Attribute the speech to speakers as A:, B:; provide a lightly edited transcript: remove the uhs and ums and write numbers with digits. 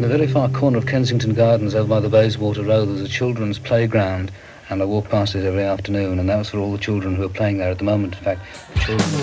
A: the very far corner of Kensington Gardens, over by the Bayswater Road, there's a children's playground, and I walk past it every afternoon, and that was for all the children who are playing there at the moment. In fact, the children